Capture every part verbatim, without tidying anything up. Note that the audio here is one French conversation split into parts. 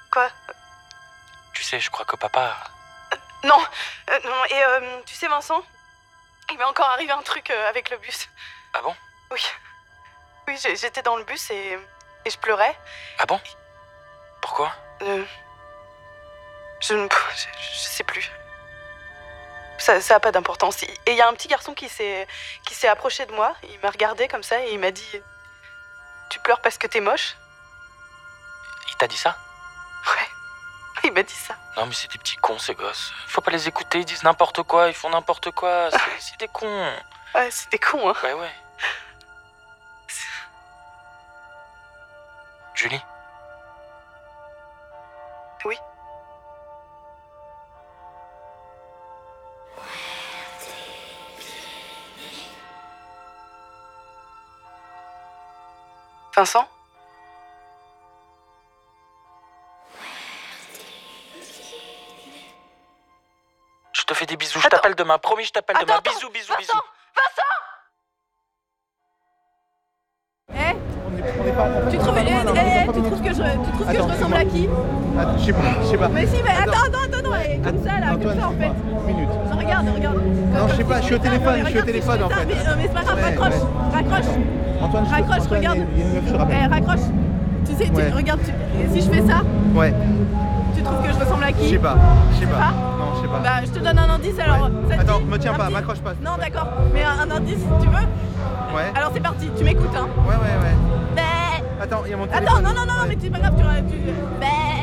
Quoi? Tu sais, je crois que papa... Euh, non, euh, non, et euh, tu sais Vincent, il m'est encore arrivé un truc euh, avec le bus. Ah bon? Oui. Oui, j'étais dans le bus et, et je pleurais. Ah bon? Pourquoi? euh, je, ne, je, je sais plus. Ça, ça a pas d'importance. Et il y a un petit garçon qui s'est qui s'est approché de moi, il m'a regardé comme ça et il m'a dit « Tu pleures parce que t'es moche ?» Il t'a dit ça? Ouais, il m'a dit ça. Non mais c'est des petits cons ces gosses. Faut pas les écouter, ils disent n'importe quoi, ils font n'importe quoi. C'est des cons. Ouais, c'est des cons, hein. Ouais, ouais. Julie? Oui. Vincent? Je te fais des bisous, je t'appelle demain, promis, je t'appelle demain. Attends, Bisous, bisous, Vincent, bisous. Vincent! Eh? On est pas, Tu trouves, eh, eh, tu trouves que je, tu trouves que je ressemble à qui? Attends, je sais pas, je sais pas. Mais si, mais attends, attends, attends, attends, eh, comme ça là, Antoine, comme ça en fait. Une minute. Non, regarde, regarde. Non, je sais pas, je suis au téléphone, je suis au Regarde, téléphone si en je fais fait. ça, Mais, euh, mais c'est pas grave, Ouais, raccroche, ouais. raccroche. Antoine, je Raccroche, Antoine, regarde. Il y a une meuf, je te Eh, rappelle. raccroche. Tu sais, tu, Ouais. regarde, tu, si je fais ça, Ouais, tu trouves que je ressemble à qui? je sais pas, je sais pas. pas Non, je sais pas. Bah, je te donne un indice alors. Ça te Attends, dit me tiens Un pas, petit- m'accroche pas. Non, d'accord, mais un, un indice, tu veux? Ouais. Alors c'est parti, tu m'écoutes, hein. Ouais, ouais, ouais. Bah. Attends, il y a mon téléphone. Attends, non, non, non, non, Ouais. mais c'est pas grave, tu. tu bah.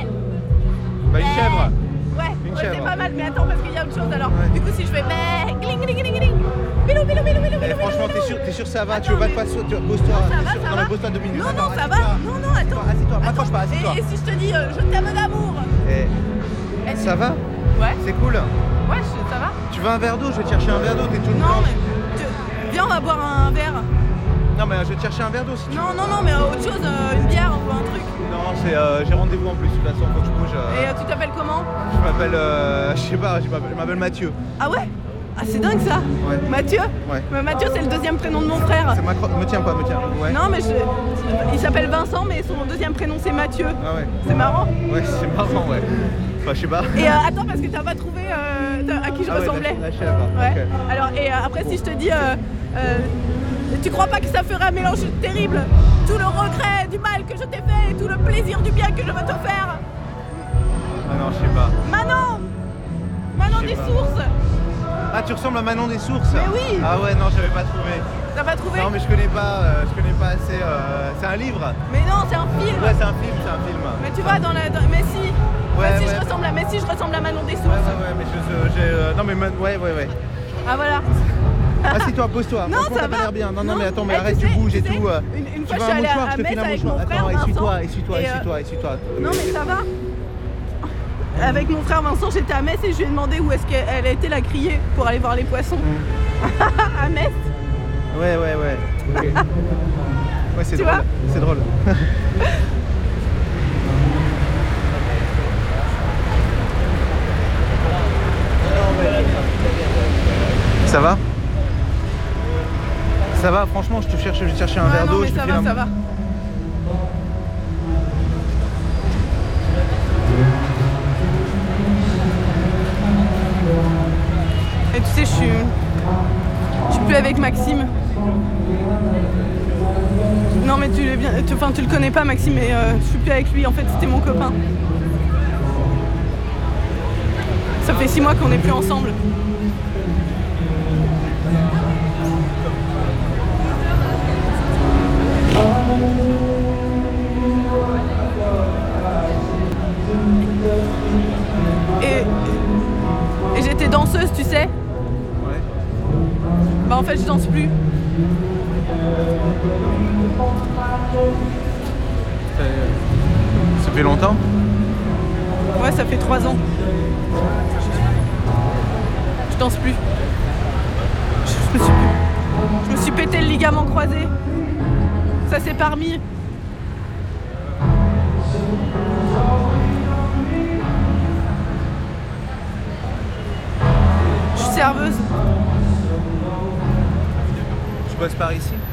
Bah, une chèvre. Ouais, Une ouais, chèvre. c'est pas mal, mais attends, parce qu'il y a autre chose alors. Ouais. Du coup, si je fais bah, gling, gling, gling, gling, bilou, bilou, bilou, bilou, Eh, bilou, franchement, bilou, t'es sûr, t'es sûr ça va? Attends, Tu veux pas te mais- passer? tu- Pose-toi. Non, ça t'es va, sûr ça Non, va. mais pose-toi deux minutes. Non, Attends, non, ça assieds-toi. va. Non, non, attends. Assieds-toi, m'accroche pas, assieds-toi. Et, et si je te dis euh, je t'aime d'amour? Eh, Eh, tu- ça va? Ouais, C'est cool. ouais, je- ça va. Tu veux un verre d'eau? Je vais te chercher un verre d'eau, t'es toute Non, blanche. mais. tu- Viens, on va boire un verre. Non, mais je vais te chercher un verre d'eau si tu Non, veux. non, non, mais autre chose, euh, une bière ou un truc. Non, c'est euh, j'ai rendez-vous en plus, de toute façon, faut que je bouge. euh, Et euh, tu t'appelles comment? Je m'appelle, euh, je sais pas, je m'appelle je m'appelle Mathieu. Ah ouais? Ah, c'est dingue ça. Ouais. Mathieu? Ouais. Mais Mathieu, c'est le deuxième prénom de mon frère. C'est Macron. Me tiens pas, me tiens. Ouais. Non, mais je... il s'appelle Vincent, mais son deuxième prénom c'est Mathieu. Ah ouais. C'est marrant. Ouais, c'est marrant, ouais. Enfin, je sais pas. Et euh, attends, parce que t'as pas trouvé euh, à qui je Ah ouais, ressemblais. la, la chèvre. Ouais. Ok. Alors, et euh, après, si je te dis, euh, euh, tu crois pas que ça ferait un mélange terrible? Tout le regret du mal que je t'ai fait et tout le plaisir du bien que je veux te faire. Ah non, je sais pas. Manon Manon Je sais des pas. sources. Ah, tu ressembles à Manon des Sources. Mais oui. Ah ouais, non, j'avais pas trouvé. T'as pas trouvé? Non, mais je connais pas, euh, je connais pas assez. euh, C'est un livre. Mais non, c'est un film. Ouais, c'est un film, c'est un film. Mais tu vois, dans la. Dans... Mais si Ouais, mais si ouais. je ressemble à. Mais si je ressemble à Manon des Ouais, sources. ouais, ouais, mais je, j'ai. euh, Non, mais man- ouais, ouais, ouais. Ah voilà. Assieds-toi, pose-toi. Non, Franchement, ça t'as pas va. l'air bien. Non, non, Non, mais attends, mais eh, arrête, tu tu sais- bouges et tu sais, tout. euh. Une, une Tu fois, je veux suis un allée mouchoir? à Je te Metz file un avec mouchoir. mon frère Attends, essuie-toi, Vincent. essuie-toi, Et, euh, essuie-toi, essuie-toi. Non, mais ça va. Avec mon frère Vincent, j'étais à Metz et je lui ai demandé où est-ce qu'elle était la criée pour aller voir les poissons. À Metz. Ouais, ouais, ouais. Ok. Ouais, c'est Tu drôle. vois C'est drôle. Ça va? Ça va, franchement, je te cherche, je vais te chercher un Ouais, verre non, d'eau. mais je te ça file va, un- ça va. Et tu sais, je suis. Je suis plus avec Maxime. Non, mais tu l'es bien. tu- Enfin, tu le connais pas, Maxime, mais euh, je suis plus avec lui. En fait, c'était mon copain. Ça fait six mois qu'on n'est plus ensemble. Et, et j'étais danseuse, tu sais. Ouais. Bah en fait, je danse plus. Ça, ça fait longtemps? Ouais, ça fait trois ans. Je danse plus. Je, je me suis, je me suis pété le ligament croisé. Ça s'est parmi. Je suis serveuse. Tu bosses par ici?